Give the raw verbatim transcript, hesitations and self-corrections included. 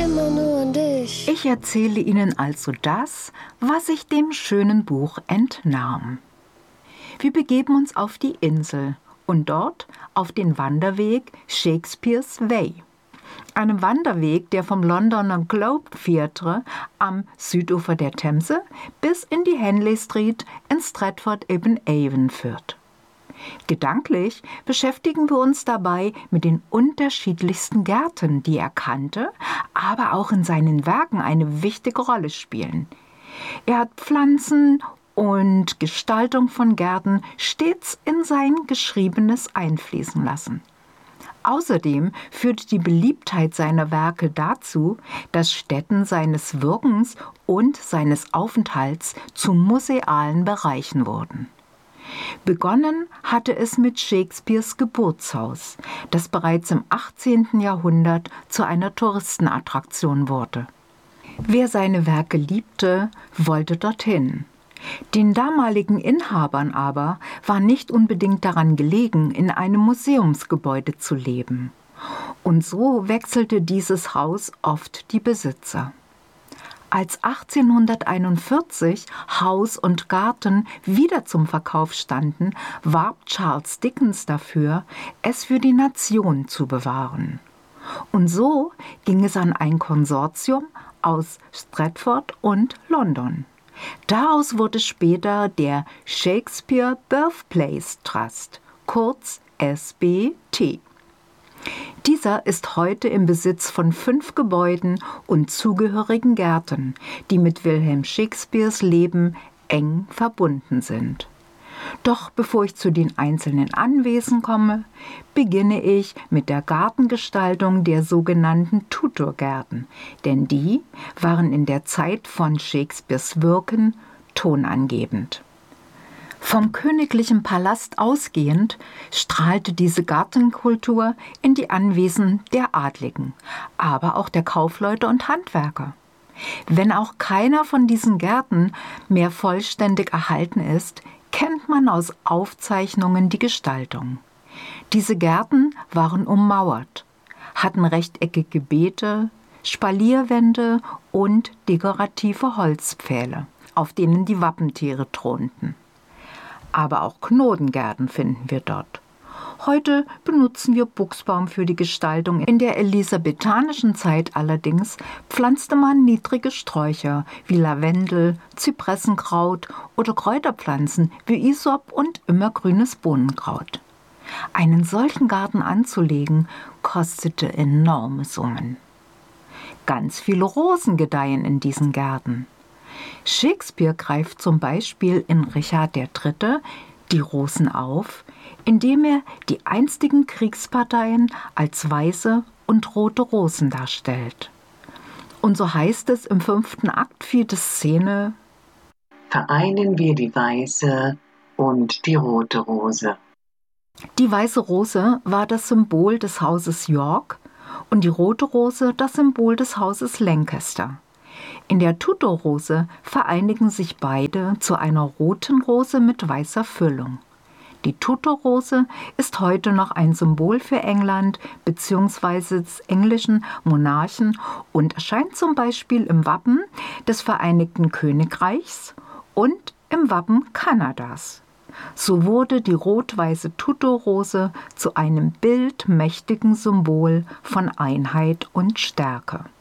immer nur an dich. Ich erzähle Ihnen also das, was ich dem schönen Buch entnahm. Wir begeben uns auf die Insel und dort auf den Wanderweg Shakespeare's Way. Einem Wanderweg, der vom Londoner Globe Theatre am Südufer der Themse bis in die Henley Street in Stratford-upon-Avon führt. Gedanklich beschäftigen wir uns dabei mit den unterschiedlichsten Gärten, die er kannte, aber auch in seinen Werken eine wichtige Rolle spielen. Er hat Pflanzen und Gestaltung von Gärten stets in sein Geschriebenes einfließen lassen. Außerdem führte die Beliebtheit seiner Werke dazu, dass Stätten seines Wirkens und seines Aufenthalts zu musealen Bereichen wurden. Begonnen hatte es mit Shakespeares Geburtshaus, das bereits im achtzehnten Jahrhundert zu einer Touristenattraktion wurde. Wer seine Werke liebte, wollte dorthin. Den damaligen Inhabern aber war nicht unbedingt daran gelegen, in einem Museumsgebäude zu leben. Und so wechselte dieses Haus oft die Besitzer. Als achtzehnhunderteinundvierzig Haus und Garten wieder zum Verkauf standen, warb Charles Dickens dafür, es für die Nation zu bewahren. Und so ging es an ein Konsortium aus Stratford und London. Daraus wurde später der Shakespeare Birthplace Trust, kurz S B T. Dieser ist heute im Besitz von fünf Gebäuden und zugehörigen Gärten, die mit Wilhelm Shakespeares Leben eng verbunden sind. Doch bevor ich zu den einzelnen Anwesen komme, beginne ich mit der Gartengestaltung der sogenannten Tudor-Gärten, denn die waren in der Zeit von Shakespeares Wirken tonangebend. Vom königlichen Palast ausgehend strahlte diese Gartenkultur in die Anwesen der Adligen, aber auch der Kaufleute und Handwerker. Wenn auch keiner von diesen Gärten mehr vollständig erhalten ist, kennt man aus Aufzeichnungen die Gestaltung. Diese Gärten waren ummauert, hatten rechteckige Beete, Spalierwände und dekorative Holzpfähle, auf denen die Wappentiere thronten. Aber auch Knodengärten finden wir dort. Heute benutzen wir Buchsbaum für die Gestaltung. In der elisabethanischen Zeit allerdings pflanzte man niedrige Sträucher wie Lavendel, Zypressenkraut oder Kräuterpflanzen wie Isop und immergrünes Bohnenkraut. Einen solchen Garten anzulegen, kostete enorme Summen. Ganz viele Rosen gedeihen in diesen Gärten. Shakespeare greift zum Beispiel in Richard der Dritte die Rosen auf, indem er die einstigen Kriegsparteien als weiße und rote Rosen darstellt. Und so heißt es im fünften Akt, vierte Szene: Vereinen wir die weiße und die rote Rose. Die weiße Rose war das Symbol des Hauses York und die rote Rose das Symbol des Hauses Lancaster. In der Tudor-Rose vereinigen sich beide zu einer roten Rose mit weißer Füllung. Die Tudor-Rose ist heute noch ein Symbol für England bzw. des englischen Monarchen und erscheint zum Beispiel im Wappen des Vereinigten Königreichs und im Wappen Kanadas. So wurde die rot-weiße Tudor-Rose zu einem bildmächtigen Symbol von Einheit und Stärke.